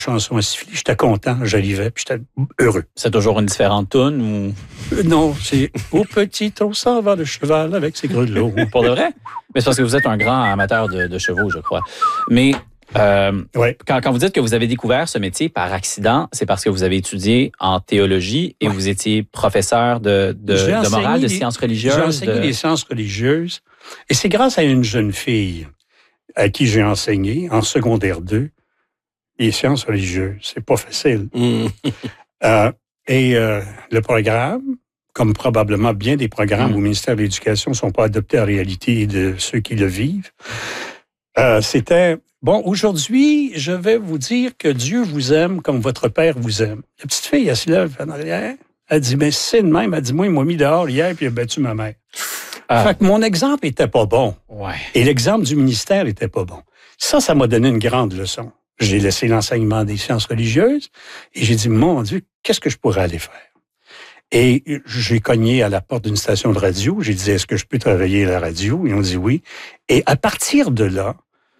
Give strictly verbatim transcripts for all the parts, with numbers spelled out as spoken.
chanson à siffler. J'étais content, j'arrivais, puis j'étais heureux. C'est toujours une différente toune ou... Euh, non, c'est « Au petit trot s'en va le cheval avec ses grelots ». Pour de vrai? Mais c'est parce que vous êtes un grand amateur de, de chevaux, je crois. Mais euh, ouais. quand, quand vous dites que vous avez découvert ce métier par accident, c'est parce que vous avez étudié en théologie et ouais. vous étiez professeur de, de, de morale, de les, sciences religieuses. J'ai enseigné de... les sciences religieuses. Et c'est grâce à une jeune fille à qui j'ai enseigné, en secondaire deux, les sciences religieuses. C'est pas facile. Mm. euh, et euh, le programme, comme probablement bien des programmes mm. au ministère de l'Éducation ne sont pas adoptés à la réalité de ceux qui le vivent, euh, c'était, bon, aujourd'hui, je vais vous dire que Dieu vous aime comme votre Père vous aime. La petite fille, elle se lève en arrière, elle dit, mais c'est de même, elle dit, moi, il m'a mis dehors hier puis il a battu ma mère. Ah. Fait que mon exemple était pas bon. Ouais. Et l'exemple du ministère était pas bon. Ça, ça m'a donné une grande leçon. J'ai laissé l'enseignement des sciences religieuses et j'ai dit, mon Dieu, qu'est-ce que je pourrais aller faire? Et j'ai cogné à la porte d'une station de radio. J'ai dit, est-ce que je peux travailler à la radio? Ils ont dit oui. Et à partir de là,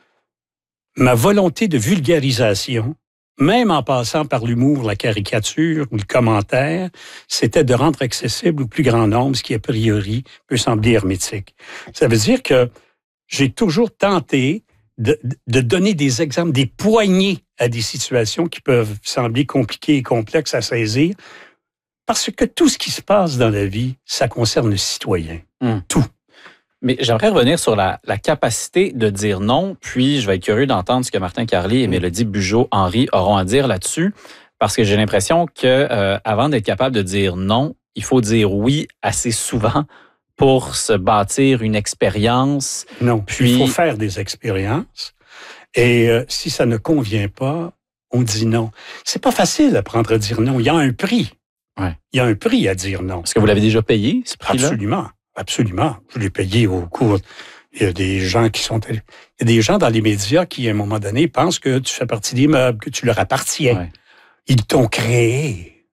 ma volonté de vulgarisation, même en passant par l'humour, la caricature ou le commentaire, c'était de rendre accessible au plus grand nombre, ce qui a priori peut sembler hermétique. Ça veut dire que j'ai toujours tenté de, de donner des exemples, des poignées à des situations qui peuvent sembler compliquées et complexes à saisir, parce que tout ce qui se passe dans la vie, ça concerne le citoyen. Mmh. Tout. Mais j'aimerais revenir sur la, la capacité de dire non, puis je vais être curieux d'entendre ce que Martin Carly et mmh. Mélodie Bugeaud-Henry auront à dire là-dessus, parce que j'ai l'impression que euh, avant d'être capable de dire non, il faut dire oui assez souvent pour se bâtir une expérience. Non, puis il faut faire des expériences. Et euh, si ça ne convient pas, on dit non. C'est pas facile d'apprendre à dire non. Il y a un prix. Ouais. Il y a un prix à dire non. Est-ce que vous l'avez déjà payé, ce prix-là? Absolument, absolument. Je l'ai payé au cours. Il y a des gens qui sont... Il y a des gens dans les médias qui, à un moment donné, pensent que tu fais partie des meubles, que tu leur appartiens. Ouais. Ils t'ont créé.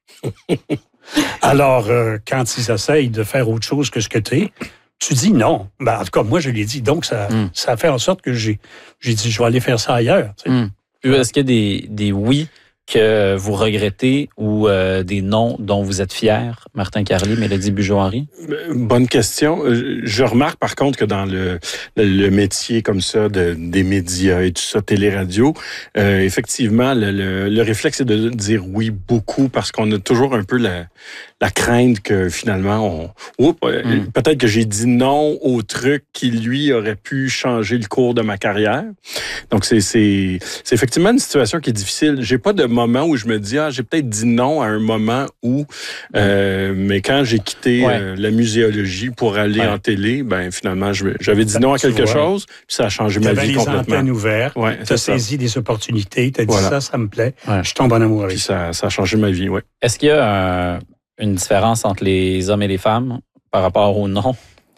Alors, euh, quand ils essayent de faire autre chose que ce que tu es, tu dis non. Ben, en tout cas, moi, je l'ai dit. Donc, ça, mm. ça a fait en sorte que j'ai, j'ai dit, je vais aller faire ça ailleurs. Tu sais. Mm. Est-ce qu'il y a des, des oui que vous regrettez ou euh, des non dont vous êtes fiers, Martin Carly, Mélodie Bugeaud-Henry? Bonne question. Je remarque par contre que dans le, le métier comme ça de, des médias et tout ça, télé-radio, euh, effectivement, le, le, le réflexe est de dire oui beaucoup parce qu'on a toujours un peu la, la crainte que finalement, on, oups, mm. peut-être que j'ai dit non au truc qui, lui, aurait pu changer le cours de ma carrière. Donc, c'est, c'est, c'est effectivement une situation qui est difficile. J'ai pas de moment où je me dis, ah, j'ai peut-être dit non à un moment où, euh, mais quand j'ai quitté ouais. euh, la muséologie pour aller ouais. en télé, ben finalement, je, j'avais dit non à quelque chose, puis ça a changé ma vie complètement. Tu avais les antennes ouvertes, ouais, tu as saisi des opportunités, tu as dit voilà. ça, ça me plaît, ouais. je tombe en amour avec puis ça. Ça a changé ma vie, oui. Est-ce qu'il y a euh, une différence entre les hommes et les femmes par rapport au non?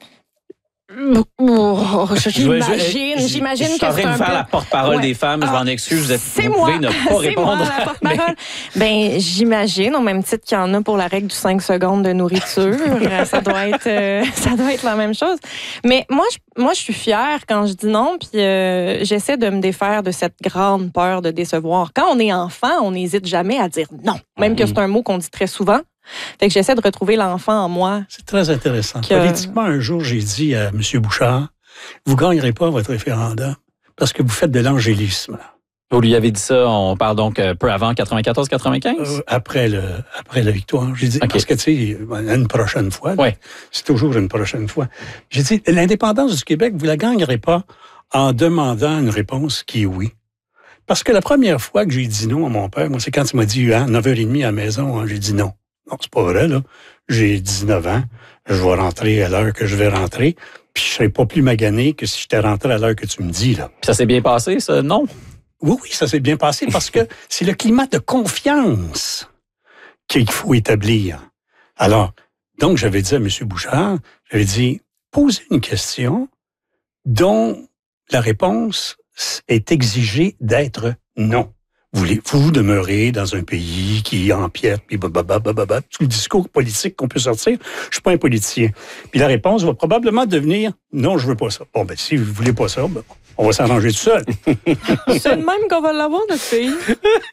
Oh, j'imagine, je, j'imagine je, je, je que suis en train de faire un... la porte-parole ouais. des femmes. Je m'en excuse, vous, êtes, c'est vous moi. pouvez ne pas c'est répondre. Moi, la porte-parole. Mais... Ben, j'imagine, au même titre qu'il y en a pour la règle du cinq secondes de nourriture, ça doit être, euh, ça doit être la même chose. Mais moi, je, moi, je suis fière quand je dis non, puis euh, j'essaie de me défaire de cette grande peur de décevoir. Quand on est enfant, on n'hésite jamais à dire non, même mmh. que c'est un mot qu'on dit très souvent. Fait que j'essaie de retrouver l'enfant en moi. C'est très intéressant. Que... Politiquement, un jour, j'ai dit à M. Bouchard, vous ne gagnerez pas votre référendum parce que vous faites de l'angélisme. Vous lui avez dit ça, on parle donc peu avant quatre-vingt-quatorze quatre-vingt-quinze? Euh, après, le, après la victoire. J'ai dit, okay. parce que tu sais, une prochaine fois, ouais. c'est toujours une prochaine fois. J'ai dit, l'indépendance du Québec, vous ne la gagnerez pas en demandant une réponse qui est oui. Parce que la première fois que j'ai dit non à mon père, moi, c'est quand il m'a dit, hein, neuf heures trente à la maison, hein, j'ai dit non. Non, c'est pas vrai, là. J'ai dix-neuf ans. Je vais rentrer à l'heure que je vais rentrer. Puis je serai pas plus magané que si j'étais rentré à l'heure que tu me dis, là. Puis ça s'est bien passé, ça, non? Oui, oui, ça s'est bien passé parce que c'est le climat de confiance qu'il faut établir. Alors, donc, j'avais dit à M. Bouchard, j'avais dit, posez une question dont la réponse est exigée d'être non. Voulez-vous demeurer dans un pays qui empiète, puis babababababa, tout le discours politique qu'on peut sortir? Je suis pas un politicien. Puis la réponse va probablement devenir « Non, je veux pas ça ». Bon, ben si vous voulez pas ça, ben, On va s'arranger tout seul. C'est le même qu'on va l'avoir, notre pays.